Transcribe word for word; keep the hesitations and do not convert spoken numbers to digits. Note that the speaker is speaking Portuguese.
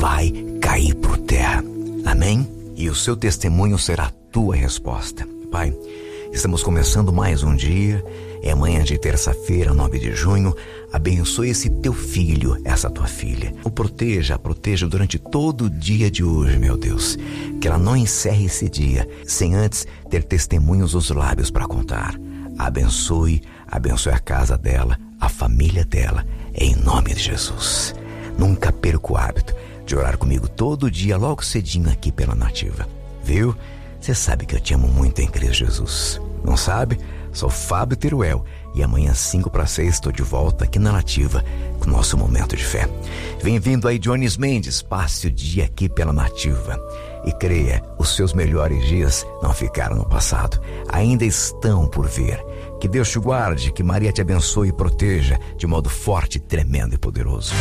vai cair por terra. Amém? E o seu testemunho será a tua resposta. Pai, estamos começando mais um dia. É manhã de terça-feira, nove de junho. Abençoe esse teu filho, essa tua filha. O proteja, proteja durante todo o dia de hoje, meu Deus. Que ela não encerre esse dia sem antes ter testemunhos nos lábios para contar. Abençoe, abençoe a casa dela, a família dela, em nome de Jesus. Nunca perca o hábito de orar comigo todo dia, logo cedinho aqui pela Nativa. Viu? Você sabe que eu te amo muito em Cristo Jesus. Não sabe? Sou Fábio Teruel e amanhã cinco para seis estou de volta aqui na Nativa com o nosso momento de fé. Vem vindo aí Jones Mendes, passe o dia aqui pela Nativa. E creia, os seus melhores dias não ficaram no passado, ainda estão por vir. Que Deus te guarde, que Maria te abençoe e proteja de modo forte, tremendo e poderoso.